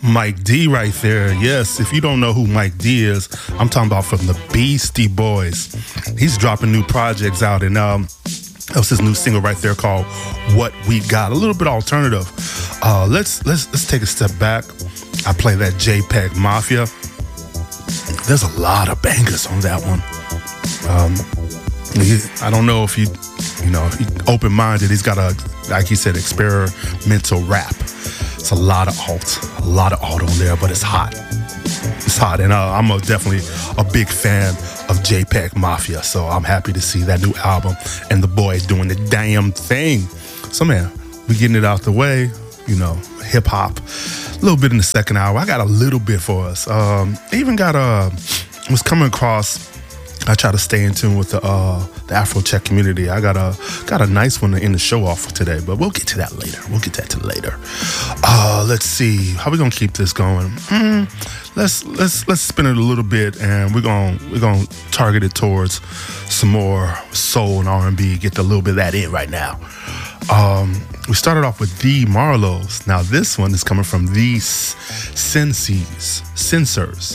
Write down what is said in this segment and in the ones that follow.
Mike D right there. Yes, if you don't know who Mike D is, I'm talking about from the Beastie Boys. He's dropping new projects out, and that was his new single right there called "What We Got." A little bit alternative. Let's take a step back. I play that JPEG Mafia. There's a lot of bangers on that one. I don't know if he open-minded. He's got like he said, experimental rap. It's a lot of alt on there, but it's hot. It's hot, and I'm definitely a big fan of JPEG Mafia, so I'm happy to see that new album and the boys doing the damn thing. So man, we getting it out the way, hip hop. A little bit in the second hour. I got a little bit for us. Even got was coming across. I try to stay in tune with the Afro-Czech community. I got a nice one to end the show off for today, but we'll get to that later. Let's see how we gonna keep this going. Let's spin it a little bit, and we're gonna target it towards some more soul and R&B. Get a little bit of that in right now. We started off with The Marlows. Now this one is coming from The Sincers.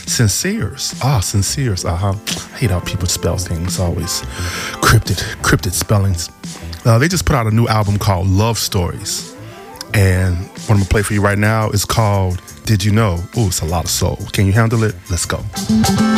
I hate how people spell things, always cryptid spellings. They just put out a new album called Love Stories, and what I'm gonna play for you right now is called Did You Know? Ooh, it's a lot of soul. Can you handle it? Let's go.